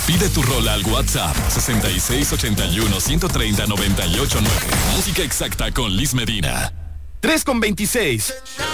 Pide tu rola al WhatsApp 6681-130-989. Música exacta con Liz Medina. 3:26.